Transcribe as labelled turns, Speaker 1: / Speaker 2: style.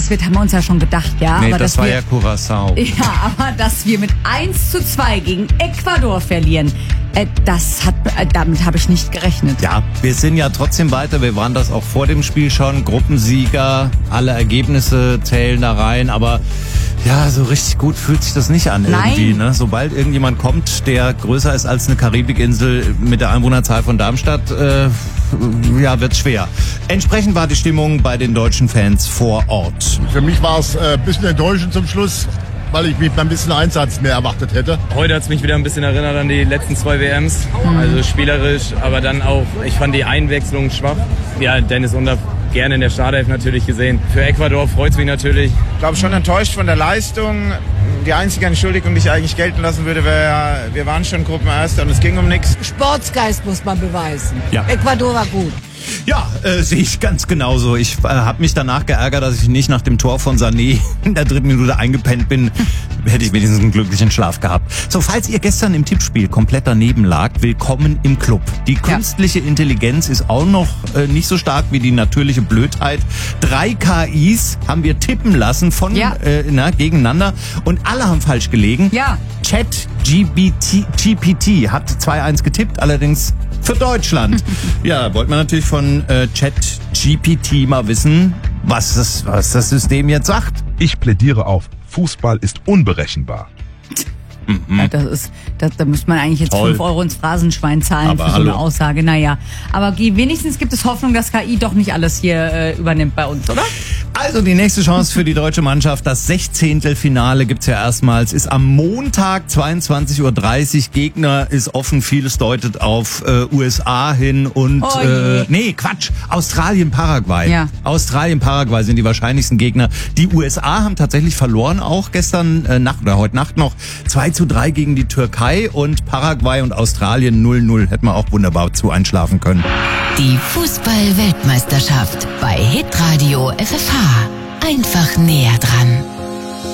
Speaker 1: was wird, haben wir uns ja schon gedacht, ja.
Speaker 2: Nee,
Speaker 1: aber
Speaker 2: das war ja Curaçao.
Speaker 1: Ja, aber dass wir mit 1:2 gegen Ecuador verlieren, damit habe ich nicht gerechnet.
Speaker 2: Ja, wir sind ja trotzdem weiter. Wir waren das auch vor dem Spiel schon. Gruppensieger, alle Ergebnisse zählen da rein. Aber ja, so richtig gut fühlt sich das nicht an irgendwie. Ne? Sobald irgendjemand kommt, der größer ist als eine Karibikinsel mit der Einwohnerzahl von Darmstadt, wird's schwer. Entsprechend war die Stimmung bei den deutschen Fans vor Ort.
Speaker 3: Für mich war es ein bisschen enttäuschend zum Schluss, weil ich mich ein bisschen Einsatz mehr erwartet hätte.
Speaker 4: Heute hat es mich wieder ein bisschen erinnert an die letzten 2 WMs. Also spielerisch, aber dann auch, ich fand die Einwechslung schwach. Ja, Dennis Undaff gerne in der Startelf natürlich gesehen. Für Ecuador freut es mich natürlich.
Speaker 5: Ich glaube schon enttäuscht von der Leistung. Die einzige Entschuldigung, die ich eigentlich gelten lassen würde, wäre, wir waren schon Gruppenerster und es ging um nichts.
Speaker 6: Sportsgeist muss man beweisen.
Speaker 2: Ja.
Speaker 6: Ecuador war gut.
Speaker 2: Ja, sehe ich ganz genauso. Ich habe mich danach geärgert, dass ich nicht nach dem Tor von Sané in der 3. Minute eingepennt bin. Hätte ich wenigstens einen glücklichen Schlaf gehabt. So, falls ihr gestern im Tippspiel komplett daneben lagt, willkommen im Club. Die künstliche Intelligenz ist auch noch nicht so stark wie die natürliche Blödheit. 3 KIs haben wir tippen lassen gegeneinander und alle haben falsch gelegen.
Speaker 1: Ja.
Speaker 2: ChatGPT hat 2-1 getippt, allerdings für Deutschland. Ja, wollte man natürlich von ChatGPT mal wissen, was das System jetzt sagt.
Speaker 7: Ich plädiere auf, Fußball ist unberechenbar.
Speaker 1: Ja, da müsste man eigentlich jetzt 5 Euro ins Phrasenschwein zahlen
Speaker 2: aber
Speaker 1: für so eine Aussage. Naja, aber wenigstens gibt es Hoffnung, dass KI doch nicht alles hier übernimmt bei uns, oder?
Speaker 2: Also die nächste Chance für die deutsche Mannschaft, das 16. Finale gibt's ja erstmals, ist am Montag 22:30 Uhr. Gegner ist offen, vieles deutet auf USA hin und Australien, Paraguay.
Speaker 1: Ja.
Speaker 2: Australien, Paraguay sind die wahrscheinlichsten Gegner. Die USA haben tatsächlich verloren, auch gestern heute Nacht noch 2:3 gegen die Türkei und Paraguay und Australien 0:0. Hätten wir auch wunderbar zu einschlafen können.
Speaker 8: Die Fußball-Weltmeisterschaft bei Hitradio FFH. Einfach näher dran.